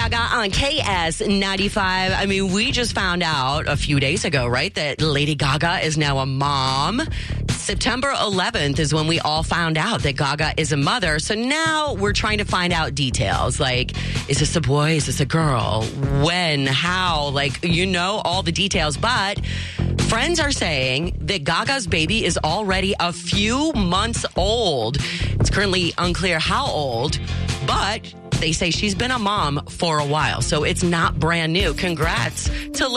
Gaga on KS95. I mean, we just found out a few days ago, right, that Lady Gaga is now a mom. September 11th is when we all found out that Gaga is a mother. So now we're trying to find out details. Like, is this a boy? Is this a girl? When? How? Like, all the details. But friends are saying that Gaga's baby is already a few months old. It's currently unclear how old, but they say she's been a mom for a while. So it's not brand new. Congrats to